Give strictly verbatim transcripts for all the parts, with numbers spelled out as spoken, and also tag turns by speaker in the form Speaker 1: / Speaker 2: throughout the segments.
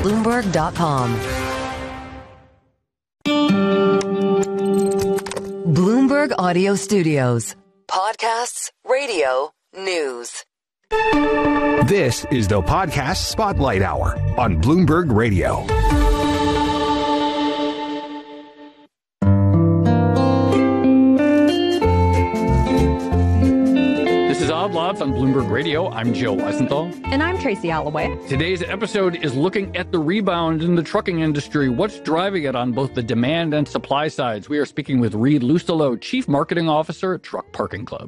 Speaker 1: Bloomberg dot com. Bloomberg Audio Studios. Podcasts, radio, news.
Speaker 2: This is the Podcast Spotlight Hour on Bloomberg Radio.
Speaker 3: This is Odd Lots on Bloomberg Radio. I'm Joe Weisenthal.
Speaker 4: And I'm Tracy Alloway.
Speaker 3: Today's episode is looking at the rebound in the trucking industry. What's driving it on both the demand and supply sides? We are speaking with Reed Lusolo, Chief Marketing Officer at Truck Parking Club.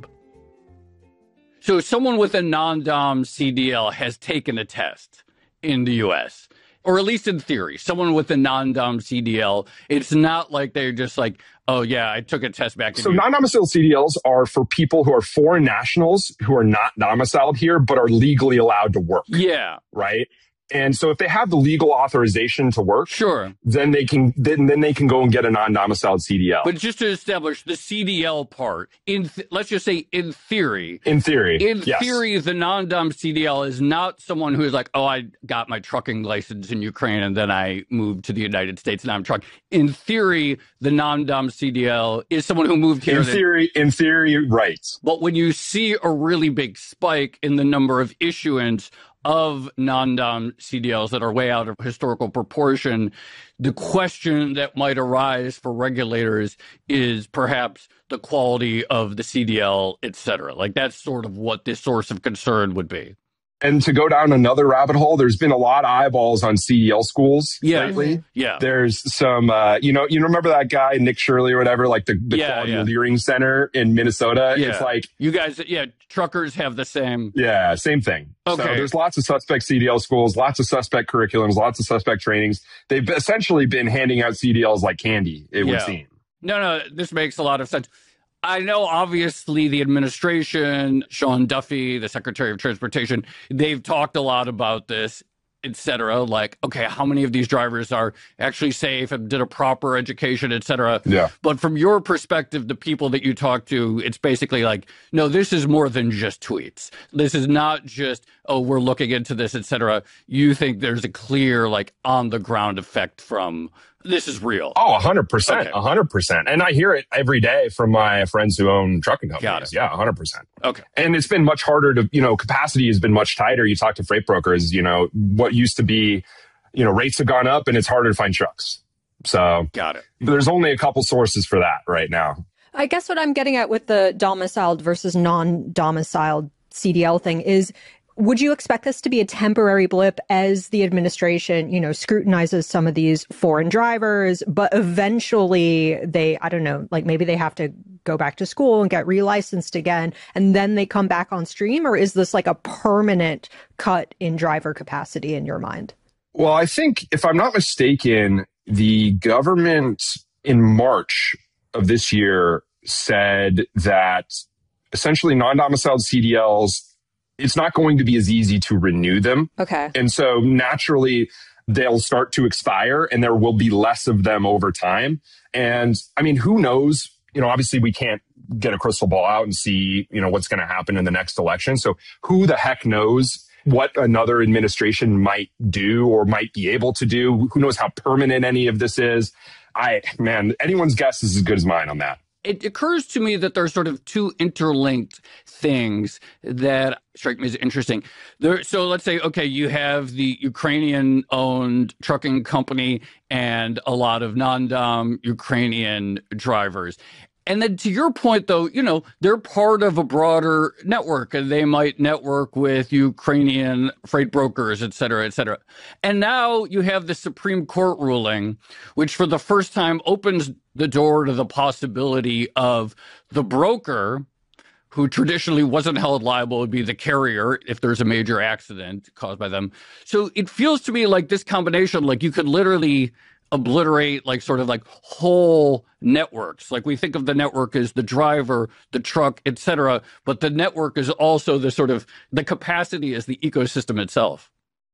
Speaker 3: So someone with a non-Dom C D L has taken a test in the U S, or at least in theory. Someone with a non-Dom C D L, it's not like they're just like, oh, yeah, I took a test back in
Speaker 5: So non-domiciled C D Ls are for people who are foreign nationals who are not domiciled here, but are legally allowed to work.
Speaker 3: Yeah.
Speaker 5: Right? And so if they have the legal authorization to work,
Speaker 3: sure,
Speaker 5: then they can then, then they can go and get a non-domiciled C D L.
Speaker 3: But just to establish the C D L part, in th- let's just say in theory,
Speaker 5: in theory,
Speaker 3: in
Speaker 5: yes.
Speaker 3: theory, the non-dom C D L is not someone who is like, oh, I got my trucking license in Ukraine and then I moved to the United States and I'm trucking. In theory, the non-dom C D L is someone who moved here.
Speaker 5: In theory, in theory, right.
Speaker 3: But when you see a really big spike in the number of issuance of non-dom C D Ls that are way out of historical proportion, the question that might arise for regulators is perhaps the quality of the C D L, et cetera. Like that's sort of what this source of concern would be.
Speaker 5: And to go down another rabbit hole, there's been a lot of eyeballs on C D L schools
Speaker 3: yeah.
Speaker 5: lately.
Speaker 3: Yeah.
Speaker 5: There's some, uh, you know, you remember that guy, Nick Shirley or whatever, like the, the
Speaker 3: yeah,
Speaker 5: Quality
Speaker 3: yeah.
Speaker 5: Leering Center in Minnesota.
Speaker 3: Yeah.
Speaker 5: It's like,
Speaker 3: you guys, yeah, truckers have the same.
Speaker 5: Yeah, same thing.
Speaker 3: Okay.
Speaker 5: So there's lots of suspect C D L schools, lots of suspect curriculums, lots of suspect trainings. They've essentially been handing out C D Ls like candy, it
Speaker 3: yeah.
Speaker 5: would seem.
Speaker 3: No, no, this makes a lot of sense. I know, obviously, the administration, Sean Duffy, the Secretary of Transportation, they've talked a lot about this, et cetera. Like, okay, how many of these drivers are actually safe and did a proper education, et cetera.
Speaker 5: Yeah.
Speaker 3: But from your perspective, the people that you talk to, it's basically like, no, this is more than just tweets. This is not just, oh, we're looking into this, et cetera. You think there's a clear, like, on-the-ground effect from this is real.
Speaker 5: Oh, one hundred percent.
Speaker 3: Okay.
Speaker 5: one hundred percent. And I hear it every day from my friends who own trucking companies.
Speaker 3: Got it.
Speaker 5: Yeah, one hundred percent.
Speaker 3: Okay.
Speaker 5: And it's been much harder to, you know, capacity has been much tighter. You talk to freight brokers, you know, what used to be, you know, rates have gone up and it's harder to find trucks. So
Speaker 3: got it.
Speaker 5: There's only a couple sources for that right now.
Speaker 4: I guess what I'm getting at with the domiciled versus non-domiciled C D L thing is, would you expect this to be a temporary blip as the administration, you know, scrutinizes some of these foreign drivers, but eventually they, I don't know, like maybe they have to go back to school and get relicensed again, and then they come back on stream? Or is this like a permanent cut in driver capacity in your mind?
Speaker 5: Well, I think if I'm not mistaken, the government in March of this year said that essentially non-domiciled C D Ls, it's not going to be as easy to renew them.
Speaker 4: Okay.
Speaker 5: And so naturally, they'll start to expire and there will be less of them over time. And I mean, who knows? You know, obviously we can't get a crystal ball out and see, you know, what's going to happen in the next election. So who the heck knows what another administration might do or might be able to do? Who knows how permanent any of this is? I, man, anyone's guess is as good as mine on that.
Speaker 3: It occurs to me that there's sort of two interlinked things that strike me as interesting. There, so let's say, okay, you have the Ukrainian-owned trucking company and a lot of non-dom Ukrainian drivers. And then to your point, though, you know, they're part of a broader network and they might network with Ukrainian freight brokers, et cetera, et cetera. And now you have the Supreme Court ruling, which for the first time opens the door to the possibility of the broker, who traditionally wasn't held liable, would be the carrier if there's a major accident caused by them. So it feels to me like this combination, like you could literally obliterate like sort of like whole networks. Like we think of the network as the driver, the truck, et cetera, but the network is also the sort of the capacity as the ecosystem itself.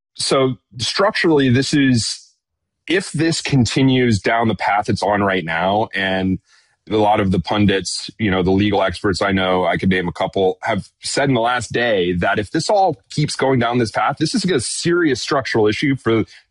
Speaker 5: So structurally, this is, if this continues down the path it's on right now, and a lot of the pundits, you know, the legal experts I know, I could name a couple, have said in the last day that if this all keeps going down this path, this is a serious structural issue for